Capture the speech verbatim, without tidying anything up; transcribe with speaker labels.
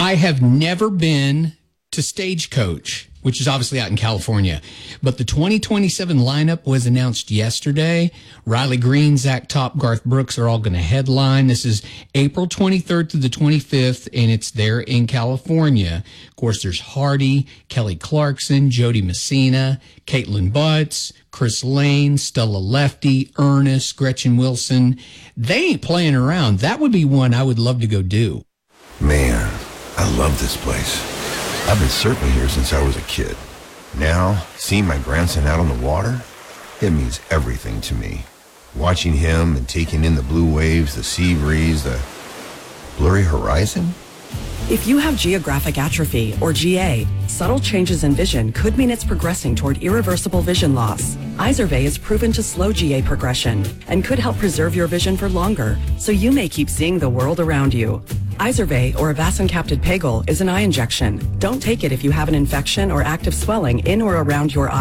Speaker 1: I have never been to Stagecoach, which is obviously out in California. But the twenty twenty-seven lineup was announced yesterday. Riley Green, Zach Top, Garth Brooks are all going to headline. This is April twenty-third through the twenty-fifth, and it's there in California. Of course, there's Hardy, Kelly Clarkson, Jody Messina, Caitlin Butts, Chris Lane, Stella Lefty, Ernest, Gretchen Wilson. They ain't playing around. That would be one I would love to go do.
Speaker 2: Man, I love this place. I've been surfing here since I was a kid. Now, seeing my grandson out on the water, it means everything to me. Watching him and taking in the blue waves, the sea breeze, the blurry horizon.
Speaker 3: If you have geographic atrophy, or G A, subtle changes in vision could mean it's progressing toward irreversible vision loss. Izervay is proven to slow G A progression and could help preserve your vision for longer, so you may keep seeing the world around you. Izervay, or avacincaptad pegol, is an eye injection. Don't take it if you have an infection or active swelling in or around your eye.